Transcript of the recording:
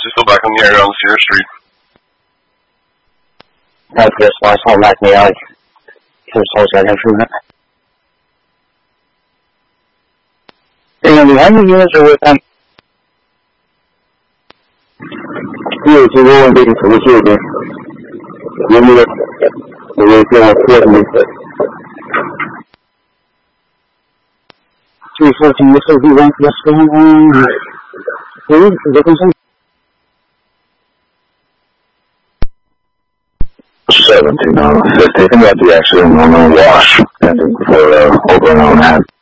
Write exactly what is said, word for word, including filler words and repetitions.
you still back in the area on Cedar Street? That's this last home back in the alley. Just hold that in for a minute. Hey, Andy, how many units are with them? Yeah, so we're only taking for the two again. Give me the... The way it's going to me. three fourteen, this will be one for the storm. Where is the difference? seventeen on fifty. I think that'd be actually a normal wash. And for uh, over and on that.